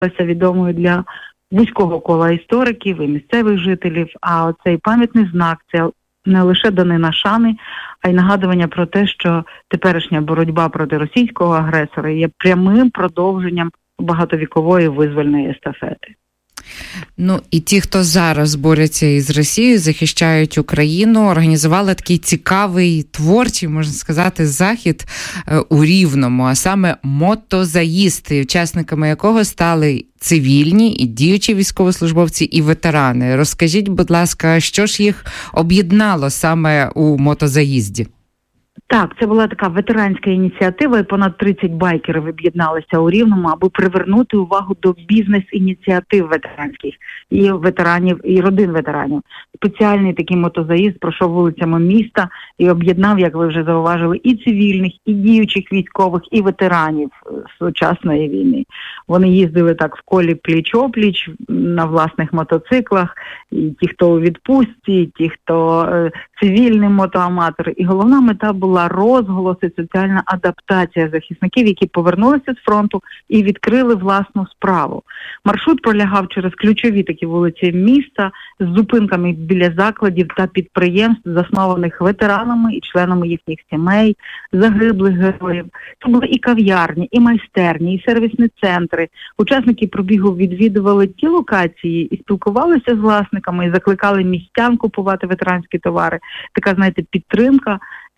відомою для вузького кола істориків і місцевих жителів. А оцей пам'ятний знак – це не лише данина шани, а й нагадування про те, що теперішня боротьба проти російського агресора є прямим продовженням багатовікової визвольної естафети. Ну, і ті, хто зараз борються із Росією, захищають Україну, організували такий цікавий, творчий, можна сказати, захід у Рівному, а саме мотозаїзд, учасниками якого стали цивільні і діючі військовослужбовці і ветерани. Розкажіть, будь ласка, що ж їх об'єднало саме у мотозаїзді? Так, це була така ветеранська ініціатива, і понад 30 байкерів об'єдналися у Рівному, аби привернути увагу до бізнес-ініціатив ветеранських, і ветеранів, і родин ветеранів. Спеціальний такий мотозаїзд пройшов вулицями міста і об'єднав, як ви вже зауважили, і цивільних, і діючих військових, і ветеранів сучасної війни. Вони їздили так в колі пліч-опліч на власних мотоциклах, і ті, хто у відпустці, і ті, хто цивільний мотоаматор. І головна мета була розголос і соціальна адаптація захисників, які повернулися з фронту і відкрили власну справу. Маршрут пролягав через ключові такі вулиці міста з зупинками біля закладів та підприємств, заснованих ветеранами і членами їхніх сімей, загиблих героїв. Це були і кав'ярні, і майстерні, і сервісні центри. Учасники пробігу відвідували ті локації і спілкувалися з власниками, і закликали містян купувати ветеранські товари. Така, знаєте, підтримка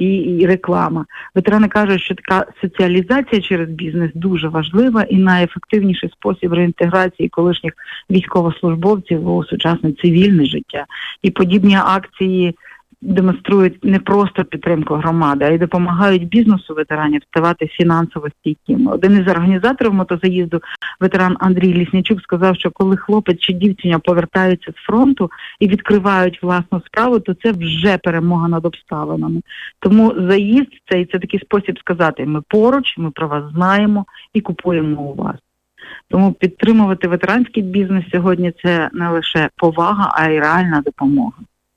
і реклама. Ветерани кажуть, що така соціалізація через бізнес дуже важлива і найефективніший спосіб реінтеграції колишніх військовослужбовців у сучасне цивільне життя. І подібні акції демонструють не просто підтримку громади, а й допомагають бізнесу ветеранів ставати фінансово стійкими. Один із організаторів мотозаїзду, ветеран Андрій Ліснічук, сказав, що коли хлопець чи дівчиня повертаються з фронту і відкривають власну справу, то це вже перемога над обставинами. Тому заїзд – це такий спосіб сказати: ми поруч, ми про вас знаємо і купуємо у вас. Тому підтримувати ветеранський бізнес сьогодні – це не лише повага, а й реальна допомога.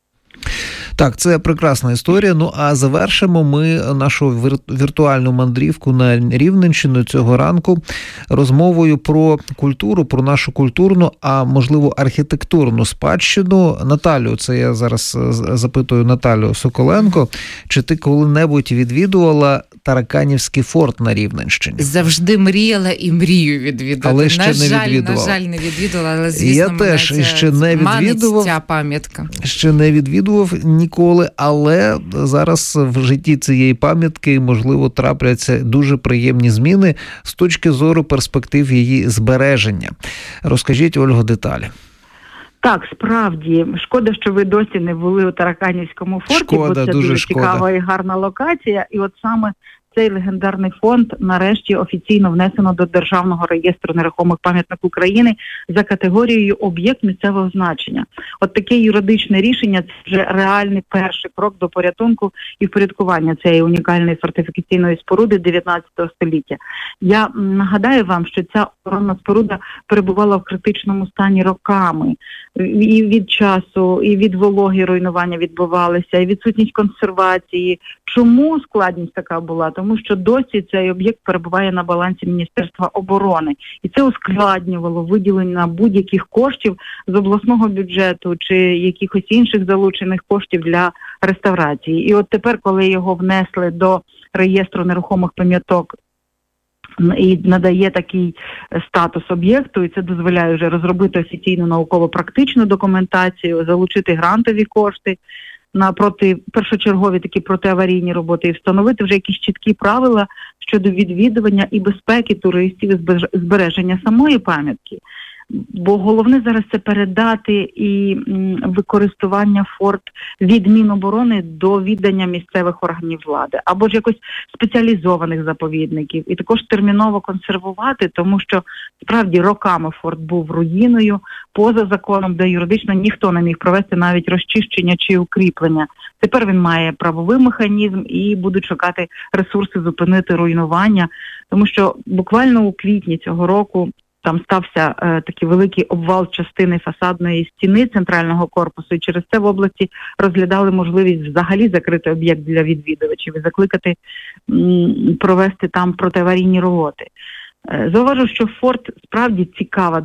Так, це прекрасна історія. Ну, а завершимо ми нашу віртуальну мандрівку на Рівненщину цього ранку розмовою про культуру, про нашу культурну, а можливо архітектурну спадщину. Наталю, це я зараз запитую Наталю Соколенко, чи ти коли-небудь відвідувала Тараканівський форт на Рівненщині? Завжди мріяла і мрію відвідати. Але ще не відвідувала. На жаль, не відвідувала, але, звісно, я теж ще не відвідував. Ця пам'ятка. Ще не відвідував ніколи, але зараз в житті цієї пам'ятки, можливо, трапляться дуже приємні зміни з точки зору перспектив її збереження. Розкажіть, Ольго, деталі. Так, справді. Шкода, що ви досі не були у Тараканівському форті, бо це дуже цікава і гарна локація. І от саме цей легендарний фонд нарешті офіційно внесено до Державного реєстру нерухомих пам'яток України за категорією об'єкт місцевого значення. От таке юридичне рішення – це вже реальний перший крок до порятунку і впорядкування цієї унікальної фортифікаційної споруди 19 століття. Я нагадаю вам, що ця оборонна споруда перебувала в критичному стані роками. І від часу, і від вологи руйнування відбувалися, і відсутність консервації. Чому складність така була? Тому що досі цей об'єкт перебуває на балансі Міністерства оборони. І це ускладнювало виділення будь-яких коштів з обласного бюджету чи якихось інших залучених коштів для реставрації. І от тепер, коли його внесли до реєстру нерухомих пам'яток і надає такий статус об'єкту, і це дозволяє вже розробити офіційну науково-практичну документацію, залучити грантові кошти на першочергові такі протиаварійні роботи і встановити вже якісь чіткі правила щодо відвідування і безпеки туристів і збереження самої пам'ятки. Бо головне зараз це передати і використання форт від Міноборони до віддання місцевих органів влади, або ж якось спеціалізованих заповідників. І також терміново консервувати, тому що справді роками форт був руїною, поза законом, де юридично ніхто не міг провести навіть розчищення чи укріплення. Тепер він має правовий механізм і будуть шукати ресурси зупинити руйнування, тому що буквально у квітні цього року там стався такий великий обвал частини фасадної стіни центрального корпусу, і через це в області розглядали можливість взагалі закрити об'єкт для відвідувачів і закликати провести там протиаварійні роботи. Зауважу, що форт справді цікава